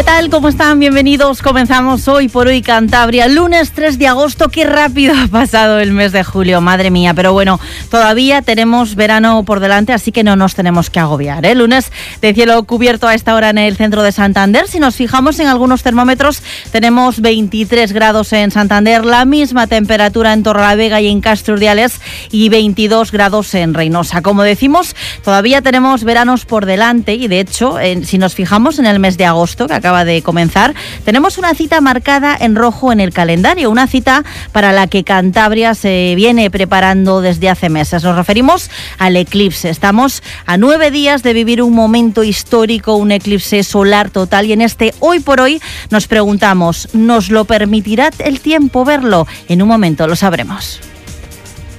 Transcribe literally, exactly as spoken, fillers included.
¿Qué tal? ¿Cómo están? Bienvenidos. Comenzamos hoy por hoy Cantabria, lunes tres de agosto. Qué rápido ha pasado el mes de julio, madre mía. Pero bueno, todavía tenemos verano por delante, así que no nos tenemos que agobiar, ¿eh? Lunes de cielo cubierto a esta hora en el centro de Santander. Si nos fijamos en algunos termómetros, tenemos veintitrés grados en Santander, la misma temperatura en Torrelavega y en Castro Urdiales y veintidós grados en Reynosa. Como decimos, todavía tenemos veranos por delante y de hecho, en, si nos fijamos en el mes de agosto, que acaba de comenzar, tenemos una cita marcada en rojo en el calendario, una cita para la que Cantabria se viene preparando desde hace meses. Nos referimos al eclipse. Estamos a nueve días de vivir un momento histórico, un eclipse solar total, y en este Hoy por Hoy nos preguntamos, ¿nos lo permitirá el tiempo verlo? En un momento lo sabremos.